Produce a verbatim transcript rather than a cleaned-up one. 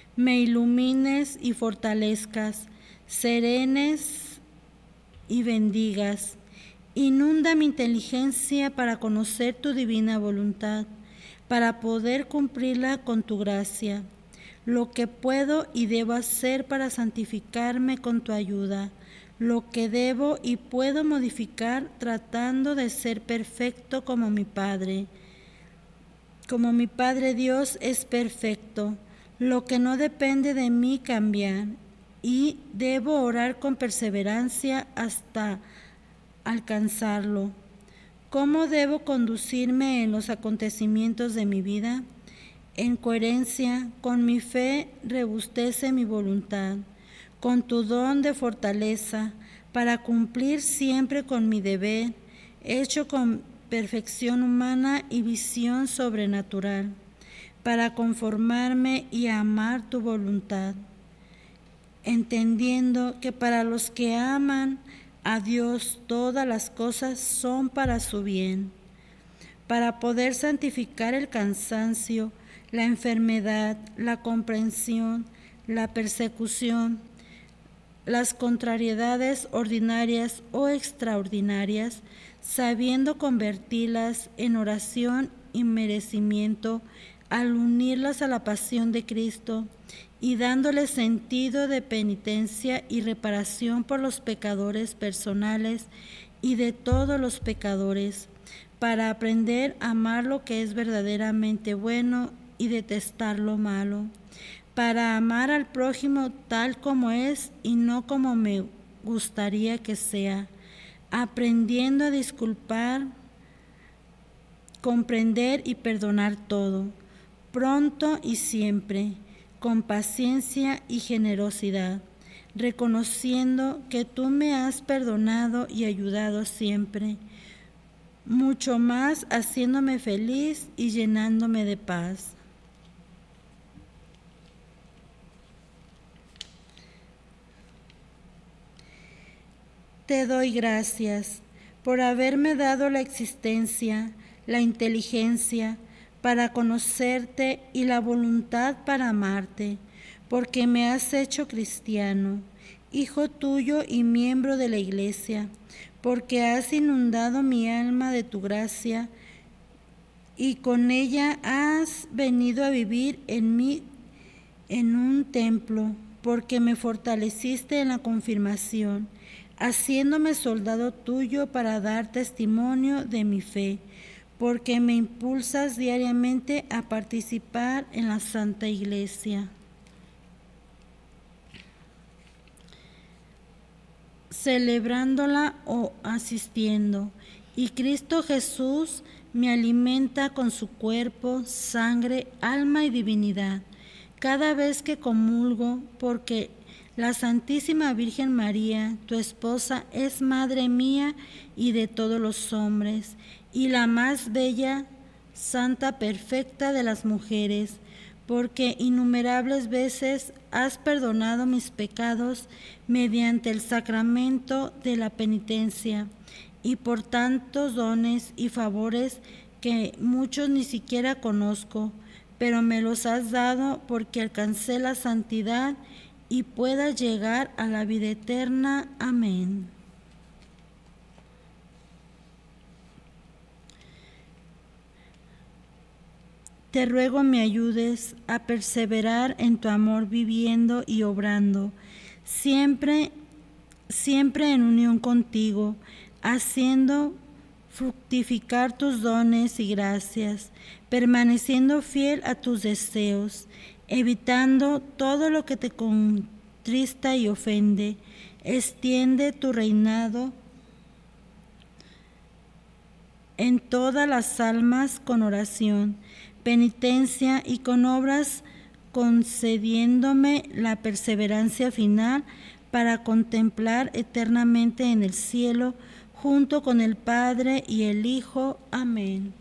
me ilumines y fortalezcas, serenes y bendigas. Inunda mi inteligencia para conocer tu divina voluntad, para poder cumplirla con tu gracia. Lo que puedo y debo hacer para santificarme con tu ayuda, lo que debo y puedo modificar tratando de ser perfecto como mi Padre. Como mi Padre Dios es perfecto, lo que no depende de mí cambiar, y debo orar con perseverancia hasta alcanzarlo. ¿Cómo debo conducirme en los acontecimientos de mi vida? En coherencia, con mi fe rebustece mi voluntad, con tu don de fortaleza, para cumplir siempre con mi deber, hecho con perfección humana y visión sobrenatural, para conformarme y amar tu voluntad, entendiendo que para los que aman a Dios todas las cosas son para su bien, para poder santificar el cansancio, la enfermedad, la comprensión, la persecución, las contrariedades ordinarias o extraordinarias, sabiendo convertirlas en oración y merecimiento al unirlas a la pasión de Cristo y dándoles sentido de penitencia y reparación por los pecadores personales y de todos los pecadores, para aprender a amar lo que es verdaderamente bueno y detestar lo malo, para amar al prójimo tal como es y no como me gustaría que sea, aprendiendo a disculpar, comprender y perdonar todo, pronto y siempre, con paciencia y generosidad, reconociendo que tú me has perdonado y ayudado siempre, mucho más haciéndome feliz y llenándome de paz. Te doy gracias por haberme dado la existencia, la inteligencia para conocerte y la voluntad para amarte, porque me has hecho cristiano, hijo tuyo y miembro de la Iglesia, porque has inundado mi alma de tu gracia y con ella has venido a vivir en mí en un templo, porque me fortaleciste en la confirmación, haciéndome soldado tuyo para dar testimonio de mi fe, porque me impulsas diariamente a participar en la Santa Iglesia, celebrándola o asistiendo, y Cristo Jesús me alimenta con su cuerpo, sangre, alma y divinidad, cada vez que comulgo, porque la Santísima Virgen María, tu esposa, es madre mía y de todos los hombres, y la más bella, santa, perfecta de las mujeres, porque innumerables veces has perdonado mis pecados mediante el sacramento de la penitencia, y por tantos dones y favores que muchos ni siquiera conozco, pero me los has dado porque alcancé la santidad y pueda llegar a la vida eterna. Amén. Te ruego me ayudes a perseverar en tu amor, viviendo y obrando, siempre, siempre en unión contigo, haciendo fructificar tus dones y gracias, permaneciendo fiel a tus deseos, evitando todo lo que te contrista y ofende. Extiende tu reinado en todas las almas con oración, penitencia y con obras, concediéndome la perseverancia final para contemplar eternamente en el cielo junto con el Padre y el Hijo. Amén.